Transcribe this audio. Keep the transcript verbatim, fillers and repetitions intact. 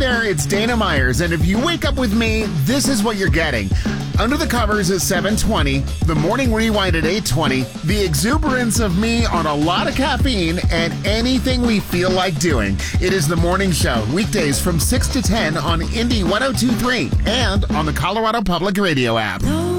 there, it's Dana Myers, and if you wake up with me, this is what you're getting. Under the Covers at seven twenty, the Morning Rewind at eight twenty, the exuberance of me on a lot of caffeine, and anything we feel like doing. It is The Morning Show, weekdays from six to ten on Indie one oh two point three and on the Colorado Public Radio app.